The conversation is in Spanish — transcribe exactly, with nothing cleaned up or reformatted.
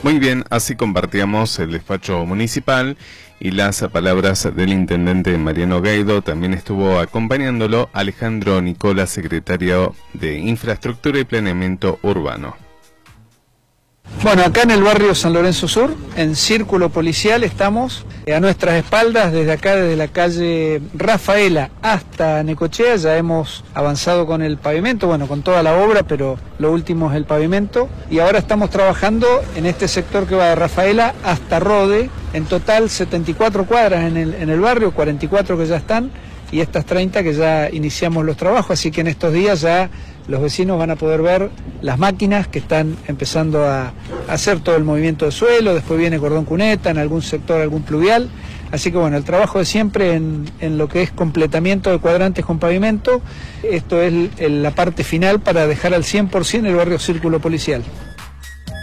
Muy bien, así compartíamos el despacho municipal y las palabras del intendente Mariano Gaido. También estuvo acompañándolo Alejandro Nicola, secretario de Infraestructura y Planeamiento Urbano. Bueno, acá en el barrio San Lorenzo Sur, en Círculo Policial, estamos a nuestras espaldas, desde acá, desde la calle Rafaela hasta Necochea. Ya hemos avanzado con el pavimento, bueno, con toda la obra, pero lo último es el pavimento. Y ahora estamos trabajando en este sector que va de Rafaela hasta Rode, en total setenta y cuatro cuadras en el, en el barrio, cuarenta y cuatro que ya están, y estas treinta que ya iniciamos los trabajos, así que en estos días ya los vecinos van a poder ver las máquinas que están empezando a hacer todo el movimiento de suelo. Después viene cordón cuneta, en algún sector algún pluvial, así que bueno, el trabajo de siempre en, en lo que es completamiento de cuadrantes con pavimento. Esto es el, la parte final para dejar al cien por ciento el barrio Círculo Policial.